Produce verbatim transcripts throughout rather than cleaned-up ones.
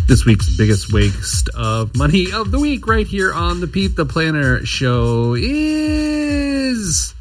This week's biggest waste of money of the week right here on the Pete the Planner show is...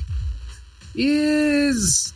is...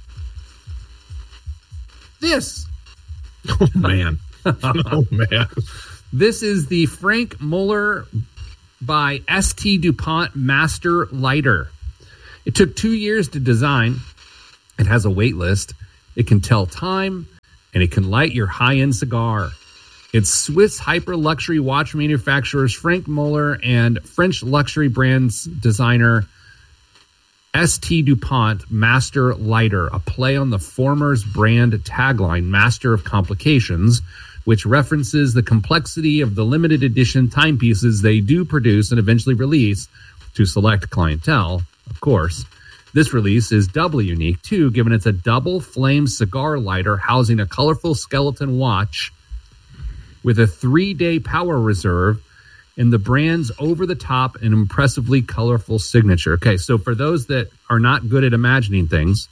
this. Oh, man. Oh, man. This is the Frank Muller by S T DuPont Master Lighter. It took two years to design. It has a wait list. It can tell time, and it can light your high-end cigar. It's Swiss hyper-luxury watch manufacturers Frank Muller and French luxury brands designer S T DuPont Master Lighter, a play on the former's brand tagline, Master of Complications, which references the complexity of the limited edition timepieces they do produce and eventually release to select clientele, of course. This release is doubly unique, too, given it's a double flame cigar lighter housing a colorful skeleton watch with a three-day power reserve and the brand's over-the-top and impressively colorful signature. Okay, so for those that are not good at imagining things,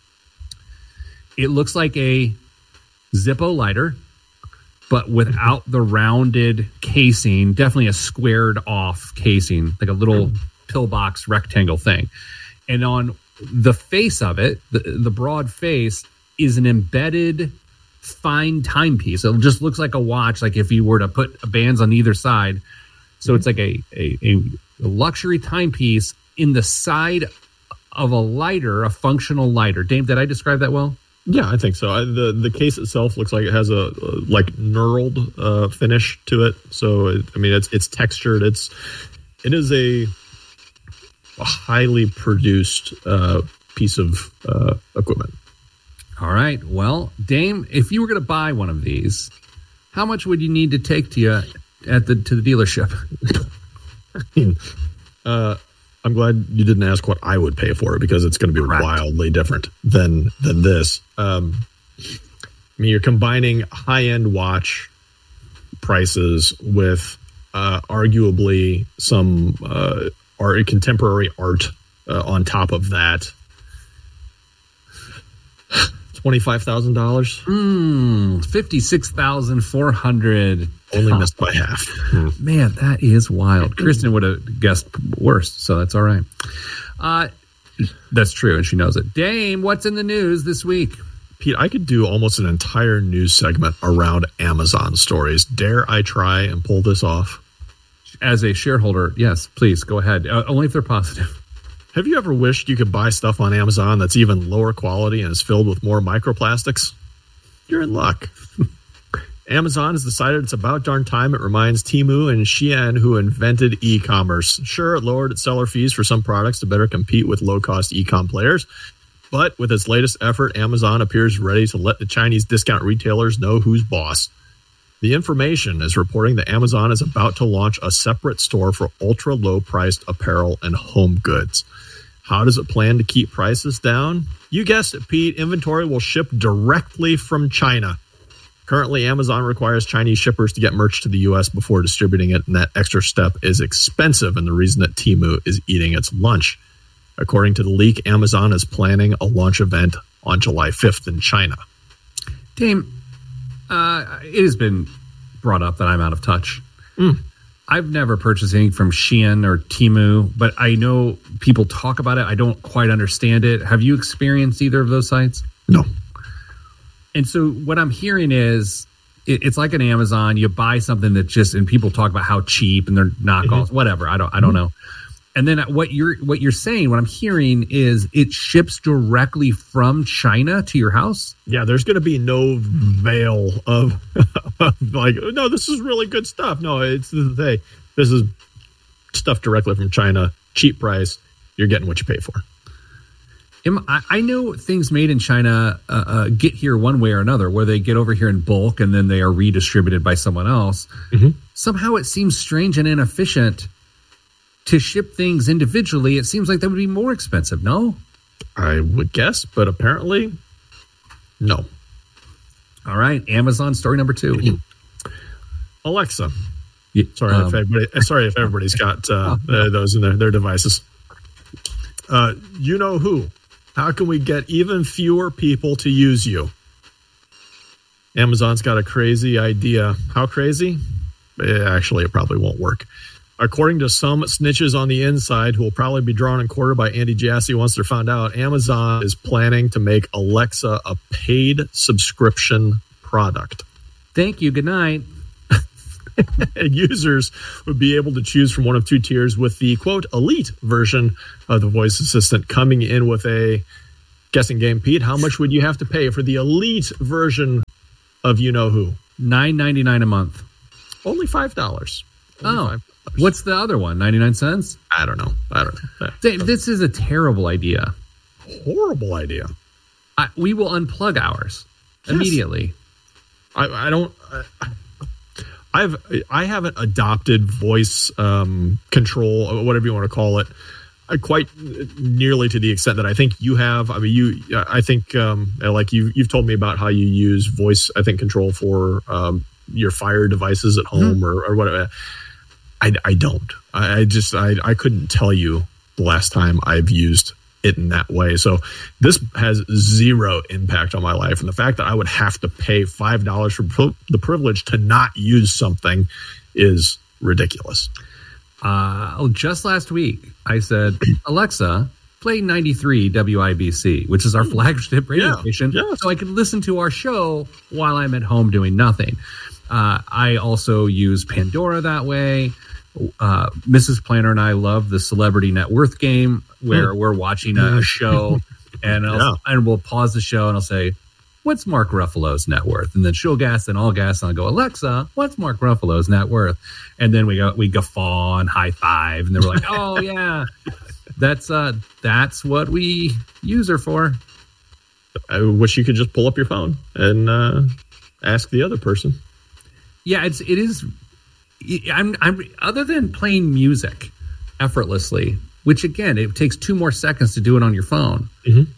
it looks like a Zippo lighter, but without the rounded casing, definitely a squared-off casing, like a little pillbox rectangle thing. And on the face of it, the, the broad face, is an embedded fine timepiece. It just looks like a watch, like if you were to put bands on either side. So it's like a, a, a luxury timepiece in the side of a lighter, a functional lighter. Dave, did I describe that well? Yeah, I think so. I, the The case itself looks like it has a, a like knurled uh, finish to it. So it, I mean, it's it's textured. It's it is a, a highly produced uh, piece of uh, equipment. All right. Well, Dame, if you were going to buy one of these, how much would you need to take to you at the to the dealership? I mean, uh, I'm glad you didn't ask what I would pay for it, because it's going to be Correct. wildly different than than this. Um, I mean, you're combining high-end watch prices with uh, arguably some uh, art, contemporary art uh, on top of that. twenty-five thousand dollars? Mm, fifty-six thousand four hundred dollars. Only missed by half. Man, that is wild. Kristen would have guessed worse, so that's all right. Uh, that's true, and she knows it. Dame, what's in the news this week? Pete, I could do almost an entire news segment around Amazon stories. Dare I try and pull this off? As a shareholder, yes, please, go ahead. Uh, only if they're positive. Have you ever wished you could buy stuff on Amazon that's even lower quality and is filled with more microplastics? You're in luck. Amazon has decided it's about darn time it reminds Temu and Shein, who invented e-commerce. Sure, it lowered its seller fees for some products to better compete with low-cost e-com players. But with its latest effort, Amazon appears ready to let the Chinese discount retailers know who's boss. The Information is reporting that Amazon is about to launch a separate store for ultra-low-priced apparel and home goods. How does it plan to keep prices down? You guessed it, Pete. Inventory will ship directly from China. Currently, Amazon requires Chinese shippers to get merch to the U S before distributing it, and that extra step is expensive and the reason that Temu is eating its lunch. According to the leak, Amazon is planning a launch event on July fifth in China. Dame, uh, it has been brought up that I'm out of touch. Mm. I've never purchased anything from Shein or Temu, but I know people talk about it. I don't quite understand it. Have you experienced either of those sites? No. And so what I'm hearing is it, it's like an Amazon. You buy something that just, and people talk about how cheap and they're knockoffs, mm-hmm. whatever. I don't, I don't mm-hmm. know. And then what you're, what you're saying, what I'm hearing is it ships directly from China to your house. Yeah. There's going to be no veil of, of like, no, this is really good stuff. No, it's the thing. This is stuff directly from China, cheap price. You're getting what you pay for. I know things made in China uh, uh, get here one way or another, where they get over here in bulk and then they are redistributed by someone else. Mm-hmm. Somehow it seems strange and inefficient to ship things individually. It seems like that would be more expensive, no? I would guess, but apparently, no. All right, Amazon story number two. Alexa. Yeah, sorry, um, if everybody, sorry if everybody's got uh, uh, those in their, their devices. Uh, you know who? How can we get even fewer people to use you? Amazon's got a crazy idea. How crazy? Eh, actually, it probably won't work. According to some snitches on the inside, who will probably be drawn and quartered by Andy Jassy once they're found out, Amazon is planning to make Alexa a paid subscription product. Thank you. Good night. Users would be able to choose from one of two tiers, with the, quote, elite version of the voice assistant coming in with a guessing game. Pete, how much would you have to pay for the elite version of you-know-who? nine ninety-nine a month. Only five dollars. Oh, five dollars. What's the other one? ninety-nine cents? I don't know. I don't know. Dave, this is a terrible idea. Horrible idea. I, we will unplug ours Yes. immediately. I, I don't. I, I've I haven't adopted voice um, control, whatever you want to call it, uh, quite nearly to the extent that I think you have. I mean, you. I think um, like you you've told me about how you use voice, I think, control for um, your Fire devices at home mm-hmm. or, or whatever. I, I don't. I, I just I I couldn't tell you the last time I've used it in that way. So this has zero impact on my life. And the fact that I would have to pay five dollars for pri- the privilege to not use something is ridiculous. Uh, just last week, I said, Alexa, play ninety-three W I B C, which is our flagship radio yeah, station, yeah. so I can listen to our show while I'm at home doing nothing. Uh, I also use Pandora that way. Uh, Missus Planner and I love the Celebrity Net Worth game, where we're watching a, a show and I'll, yeah. and we'll pause the show and I'll say, what's Mark Ruffalo's net worth? And then she'll guess and I'll guess and I'll go, Alexa, what's Mark Ruffalo's net worth? And then we go, we guffaw and high five. And then we're like, oh yeah, that's, uh, that's what we use her for. I wish you could just pull up your phone and, uh, ask the other person. Yeah, it's, it is. I'm, I'm other than playing music effortlessly, which again, it takes two more seconds to do it on your phone. Mm-hmm.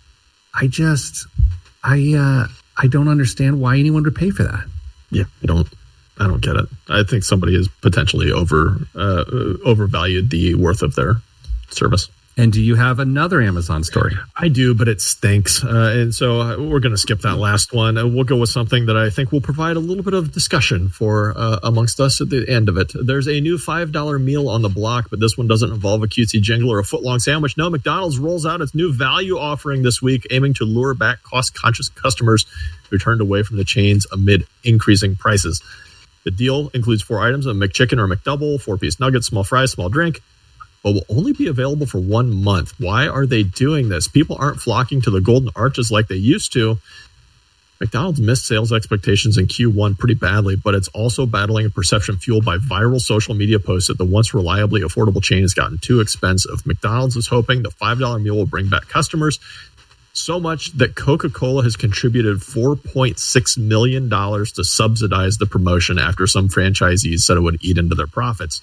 I just, I, uh, I don't understand why anyone would pay for that. Yeah, I don't, I don't get it. I think somebody has potentially over, uh, overvalued the worth of their service. And do you have another Amazon story? I do, but it stinks. Uh, and so we're going to skip that last one. And we'll go with something that I think will provide a little bit of discussion for uh, amongst us at the end of it. There's a new five dollar meal on the block, but this one doesn't involve a cutesy jingle or a foot-long sandwich. No, McDonald's rolls out its new value offering this week, aiming to lure back cost-conscious customers who turned away from the chains amid increasing prices. The deal includes four items, a McChicken or a McDouble, four-piece nuggets, small fries, small drink, but will only be available for one month. Why are they doing this? People aren't flocking to the Golden Arches like they used to. McDonald's missed sales expectations in Q one pretty badly, but it's also battling a perception fueled by viral social media posts that the once reliably affordable chain has gotten too expensive. McDonald's is hoping the five dollar meal will bring back customers, so much that Coca-Cola has contributed four point six million dollars to subsidize the promotion after some franchisees said it would eat into their profits.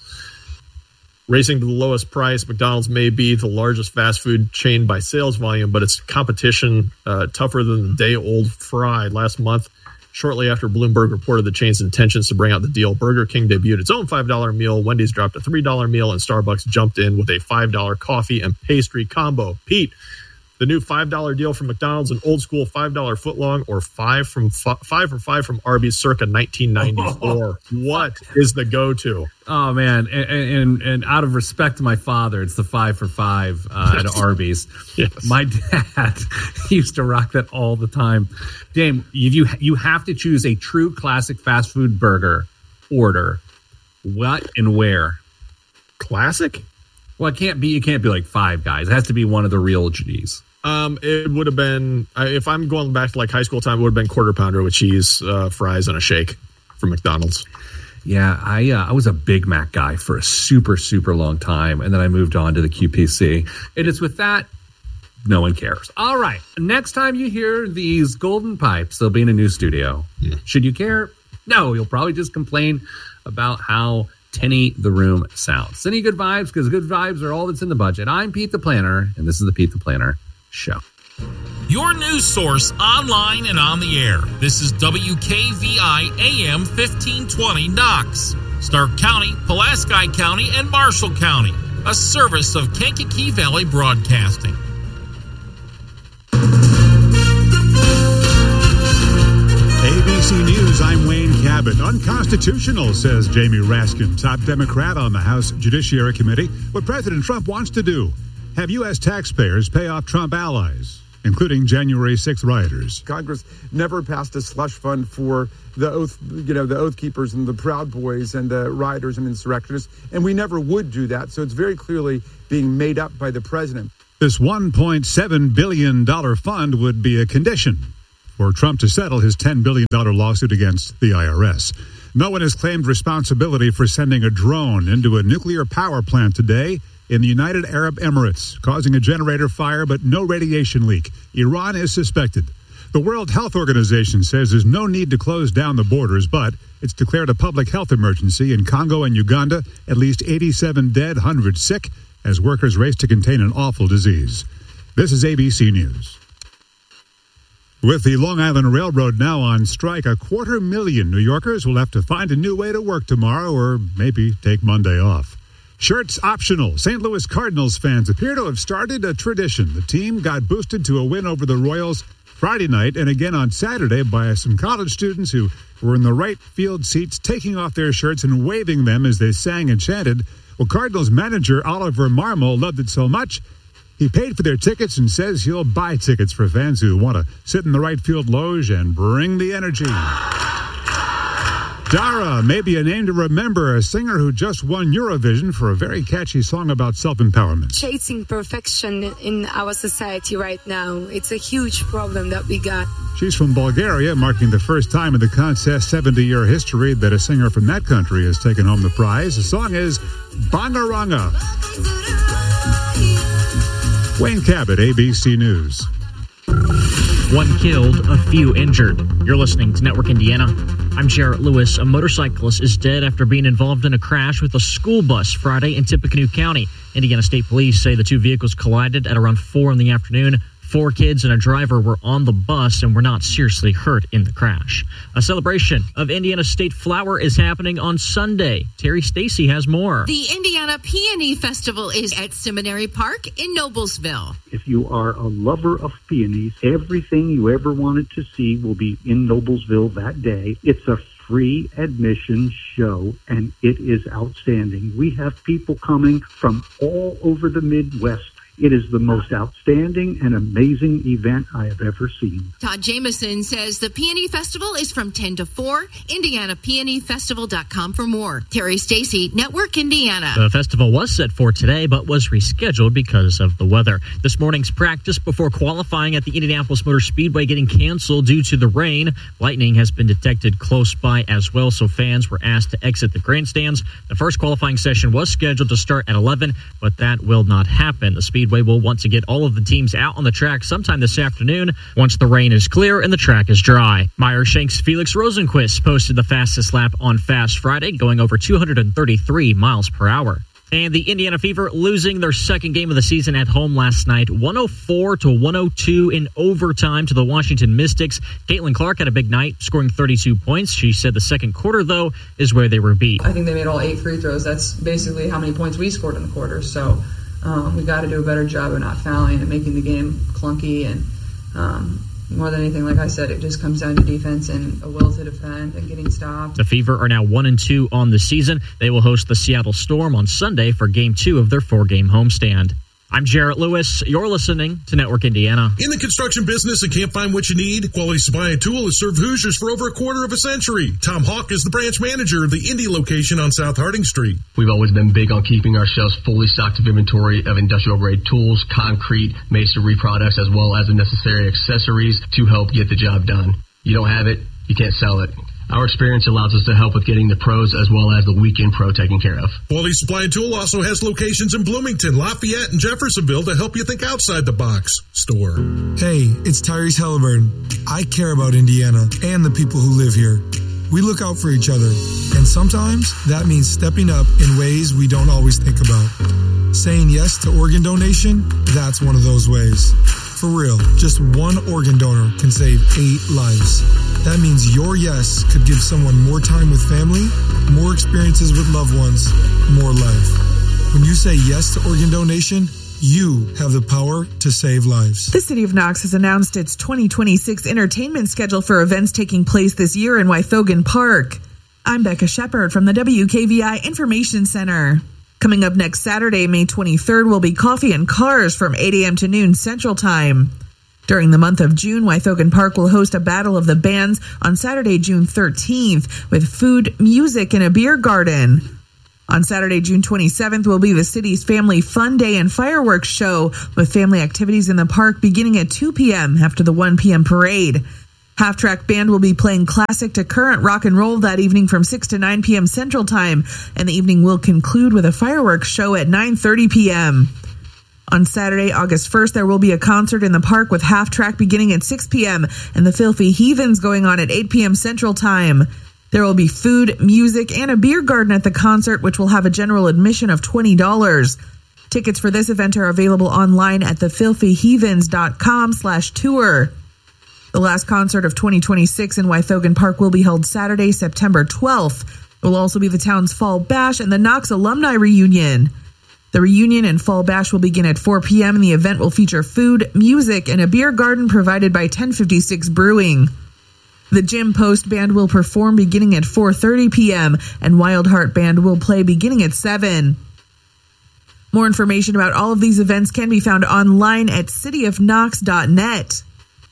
Racing to the lowest price, McDonald's may be the largest fast food chain by sales volume, but its competition uh, tougher than the day-old fry. Last month, shortly after Bloomberg reported the chain's intentions to bring out the deal, Burger King debuted its own five dollar meal, Wendy's dropped a three dollar meal, and Starbucks jumped in with a five dollar coffee and pastry combo. Pete, the new five dollar deal from McDonald's, an old-school five dollar footlong, or five from f- five for five from Arby's circa nineteen ninety-four. What is the go-to? Oh, man. And, and and out of respect to my father, it's the five for five uh, at Arby's. Yes. My dad used to rock that all the time. Dame, you, you have to choose a true classic fast food burger order. What and where? Classic? Well, it can't be. It can't be like Five Guys. It has to be one of the real G's. Um, it would have been, if I'm going back to like high school time, it would have been quarter pounder with cheese, uh, fries, and a shake from McDonald's. Yeah, I uh, I was a Big Mac guy for a super, super long time, and then I moved on to the Q P C. And it's with that, no one cares. All right, next time you hear these golden pipes, they'll be in a new studio. Yeah. Should you care? No, you'll probably just complain about how tinny the room sounds. Sending good vibes, because good vibes are all that's in the budget. I'm Pete the Planner, and this is the Pete the Planner Show. Your news source online and on the air. This is W K V I A M fifteen twenty Knox, Stark County, Pulaski County, and Marshall County, a service of Kankakee Valley Broadcasting. A B C News, I'm Wayne Cabot. Unconstitutional, says Jamie Raskin, top Democrat on the House Judiciary Committee. What President Trump wants to do, have U S taxpayers pay off Trump allies, including January sixth rioters. Congress never passed a slush fund for the oath, you know, the Oath Keepers and the Proud Boys and the rioters and insurrectionists, and we never would do that. So it's very clearly being made up by the president. This one point seven billion dollars fund would be a condition for Trump to settle his ten billion dollars lawsuit against the I R S. No one has claimed responsibility for sending a drone into a nuclear power plant today in the United Arab Emirates, causing a generator fire but no radiation leak. Iran is suspected. The World Health Organization says there's no need to close down the borders, but it's declared a public health emergency in Congo and Uganda. At least eighty-seven dead, hundreds sick, as workers race to contain an awful disease. This is A B C News. With the Long Island Railroad now on strike, a quarter million New Yorkers will have to find a new way to work tomorrow or maybe take Monday off. Shirts optional. Saint Louis Cardinals fans appear to have started a tradition. The team got boosted to a win over the Royals Friday night and again on Saturday by some college students who were in the right field seats taking off their shirts and waving them as they sang and chanted. Well, Cardinals manager Oliver Marmol loved it so much, he paid for their tickets and says he'll buy tickets for fans who want to sit in the right field loge and bring the energy. Dara may be a name to remember, a singer who just won Eurovision for a very catchy song about self-empowerment. Chasing perfection in our society right now, it's a huge problem that we got. She's from Bulgaria, marking the first time in the contest's seventy-year history that a singer from that country has taken home the prize. The song is Bangaranga. Wayne Cabot, A B C News. One killed, a few injured. You're listening to Network Indiana. I'm Jarrett Lewis. A motorcyclist is dead after being involved in a crash with a school bus Friday in Tippecanoe County. Indiana State Police say the two vehicles collided at around four in the afternoon. Four kids and a driver were on the bus and were not seriously hurt in the crash. A celebration of Indiana State Flower is happening on Sunday. Terry Stacy has more. The Indiana Peony Festival is at Seminary Park in Noblesville. If you are a lover of peonies, everything you ever wanted to see will be in Noblesville that day. It's a free admission show, and it is outstanding. We have people coming from all over the Midwest. It is the most outstanding and amazing event I have ever seen. Todd Jameson says the Peony Festival is from ten to four. Indiana Peony Festival dot com for more. Terry Stacy, Network Indiana. The festival was set for today, but was rescheduled because of the weather. This morning's practice before qualifying at the Indianapolis Motor Speedway getting canceled due to the rain. Lightning has been detected close by as well, so fans were asked to exit the grandstands. The first qualifying session was scheduled to start at eleven, but that will not happen. The Speedway will want to get all of the teams out on the track sometime this afternoon once the rain is clear and the track is dry. Meyer Shank's Felix Rosenquist posted the fastest lap on Fast Friday, going over two hundred thirty-three miles per hour. And the Indiana Fever losing their second game of the season at home last night, one oh four to one oh two in overtime to the Washington Mystics. Caitlin Clark had a big night, scoring thirty-two points. She said the second quarter, though, is where they were beat. I think they made all eight free throws. That's basically how many points we scored in the quarter. So um, we got to do a better job of not fouling and making the game clunky. And um, more than anything, like I said, it just comes down to defense and a will to defend and getting stopped. The Fever are now one and two on the season. They will host the Seattle Storm on Sunday for game two of their four-game homestand. I'm Jarrett Lewis. You're listening to Network Indiana. In the construction business and can't find what you need? Quality Supply and Tool has served Hoosiers for over a quarter of a century. Tom Hawk is the branch manager of the Indy location on South Harding Street. We've always been big on keeping our shelves fully stocked of inventory of industrial-grade tools, concrete, masonry products, as well as the necessary accessories to help get the job done. You don't have it, you can't sell it. Our experience allows us to help with getting the pros as well as the weekend pro taken care of. Quality Supply and Tool also has locations in Bloomington, Lafayette, and Jeffersonville to help you think outside the box. Store. Hey, it's Tyrese Halliburton. I care about Indiana and the people who live here. We look out for each other, and sometimes that means stepping up in ways we don't always think about. Saying yes to organ donation, that's one of those ways. For real, just one organ donor can save eight lives. That means your yes could give someone more time with family, more experiences with loved ones, more life. When you say yes to organ donation, you have the power to save lives. The City of Knox has announced its twenty twenty-six entertainment schedule for events taking place this year in Wythogan Park. I'm Becca Shepard from the W K V I Information Center. Coming up next Saturday, May twenty-third, will be Coffee and Cars from eight a.m. to noon Central Time. During the month of June, Wythogan Park will host a Battle of the Bands on Saturday, June thirteenth, with food, music, and a beer garden. On Saturday, June twenty-seventh, will be the city's Family Fun Day and Fireworks Show, with family activities in the park beginning at two p.m. after the one p.m. parade. Half Track Band will be playing classic to current rock and roll that evening from six to nine p.m. Central Time, and the evening will conclude with a fireworks show at nine thirty p.m. On Saturday, August first, there will be a concert in the park with Half Track beginning at six p.m. and the Filthy Heathens going on at eight p.m. Central Time. There will be food, music, and a beer garden at the concert, which will have a general admission of twenty dollars. Tickets for this event are available online at the filthy heathens dot com slash tour. The last concert of twenty twenty-six in Wythogan Park will be held Saturday, September twelfth. It will also be the town's Fall Bash and the Knox Alumni Reunion. The reunion and Fall Bash will begin at four p.m. and the event will feature food, music, and a beer garden provided by ten fifty-six Brewing. The Jim Post Band will perform beginning at four thirty p.m. and Wild Heart Band will play beginning at seven. More information about all of these events can be found online at city of knox dot net.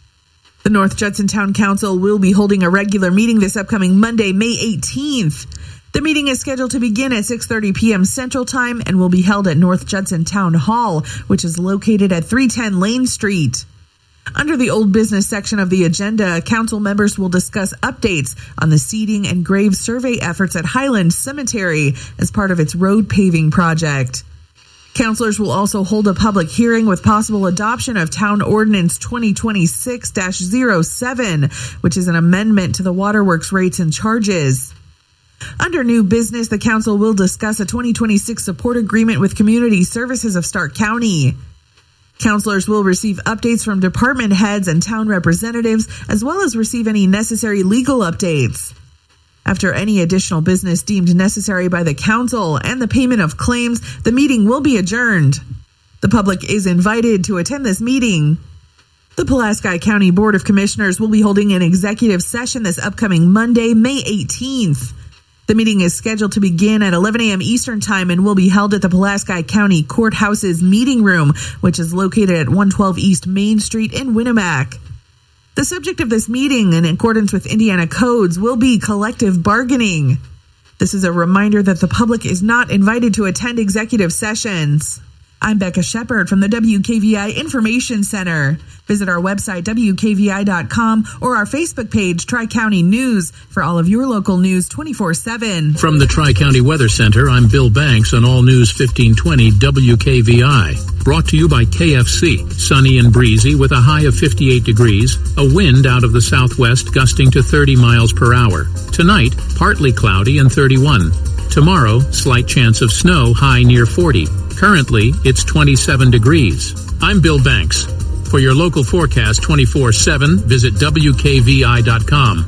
The North Judson Town Council will be holding a regular meeting this upcoming Monday, May eighteenth. The meeting is scheduled to begin at six thirty p.m. Central Time and will be held at North Judson Town Hall, which is located at three ten Lane Street. Under the old business section of the agenda, council members will discuss updates on the seeding and grave survey efforts at Highland Cemetery as part of its road paving project. Councilors will also hold a public hearing with possible adoption of Town Ordinance twenty twenty-six dash oh seven, which is an amendment to the waterworks rates and charges. Under new business, the council will discuss a twenty twenty-six support agreement with Community Services of Stark County. Councilors will receive updates from department heads and town representatives, as well as receive any necessary legal updates. After any additional business deemed necessary by the council and the payment of claims, the meeting will be adjourned. The public is invited to attend this meeting. The Pulaski County Board of Commissioners will be holding an executive session this upcoming Monday, May eighteenth. The meeting is scheduled to begin at eleven a.m. Eastern Time and will be held at the Pulaski County Courthouse's meeting room, which is located at one twelve East Main Street in Winnemac. The subject of this meeting, in accordance with Indiana codes, will be collective bargaining. This is a reminder that the public is not invited to attend executive sessions. I'm Becca Shepard from the W K V I Information Center. Visit our website, W K V I dot com, or our Facebook page, Tri-County News, for all of your local news twenty-four seven. From the Tri-County Weather Center, I'm Bill Banks on All News fifteen twenty W K V I. Brought to you by K F C. Sunny and breezy with a high of fifty-eight degrees, a wind out of the southwest gusting to thirty miles per hour. Tonight, partly cloudy and thirty-one. Tomorrow, slight chance of snow, high near forty. Currently, it's twenty-seven degrees. I'm Bill Banks. For your local forecast twenty-four seven, visit W K V I dot com.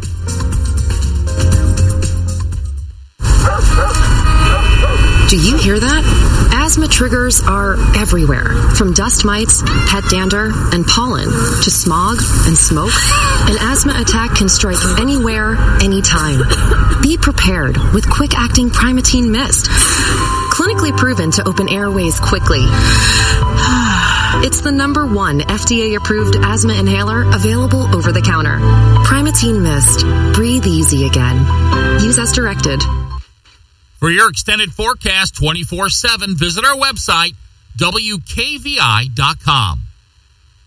Do you hear that? Asthma triggers are everywhere, from dust mites, pet dander, and pollen, to smog and smoke. An asthma attack can strike anywhere, anytime. Be prepared with quick-acting Primatene Mist. Clinically proven to open airways quickly. It's the number one F D A-approved asthma inhaler available over the counter. Primatene Mist. Breathe easy again. Use as directed. For your extended forecast twenty-four seven, visit our website, W K V I dot com.